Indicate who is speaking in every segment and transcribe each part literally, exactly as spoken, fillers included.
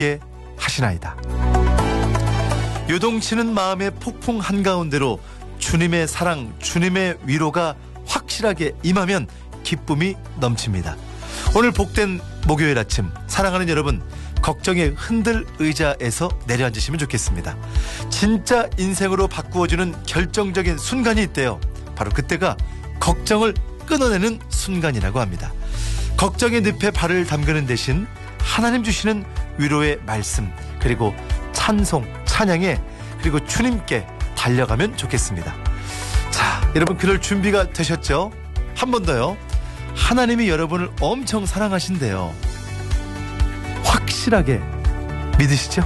Speaker 1: 함께 하시나이다. 요동치는 마음의 폭풍 한가운데로 주님의 사랑, 주님의 위로가 확실하게 임하면 기쁨이 넘칩니다. 오늘 복된 목요일 아침, 사랑하는 여러분, 걱정의 흔들 의자에서 내려앉으시면 좋겠습니다. 진짜 인생으로 바꾸어주는 결정적인 순간이 있대요. 바로 그때가 걱정을 끊어내는 순간이라고 합니다. 걱정의 늪에 발을 담그는 대신 하나님 주시는 위로의 말씀, 그리고 찬송, 찬양에, 그리고 주님께 달려가면 좋겠습니다. 자, 여러분 그럴 준비가 되셨죠? 한 번 더요. 하나님이 여러분을 엄청 사랑하신대요. 확실하게 믿으시죠?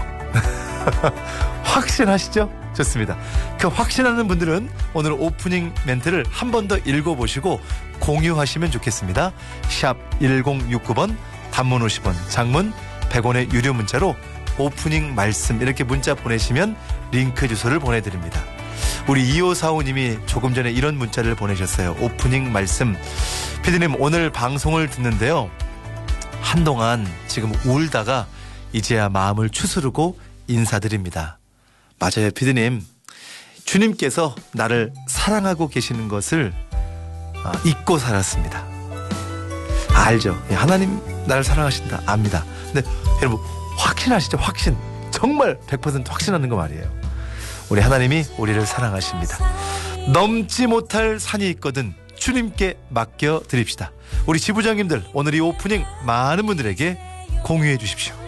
Speaker 1: 확신하시죠? 좋습니다. 그 확신하는 분들은 오늘 오프닝 멘트를 한 번 더 읽어보시고 공유하시면 좋겠습니다. 샵 일공육구 번, 단문 오십 원, 장문 백 원의 유료 문자로 오프닝 말씀 이렇게 문자 보내시면 링크 주소를 보내드립니다. 우리 이오사오 님이 조금 전에 이런 문자를 보내셨어요. 오프닝 말씀. 피디님, 오늘 방송을 듣는데요, 한동안 지금 울다가 이제야 마음을 추스르고 인사드립니다. 맞아요, 피디님. 주님께서 나를 사랑하고 계시는 것을 잊고 살았습니다. 알죠? 하나님 나를 사랑하신다, 압니다. 근데 여러분 확신하시죠? 확신. 정말 백 퍼센트 확신하는 거 말이에요. 우리 하나님이 우리를 사랑하십니다. 넘지 못할 산이 있거든 주님께 맡겨 드립시다. 우리 지부장님들, 오늘 이 오프닝 많은 분들에게 공유해 주십시오.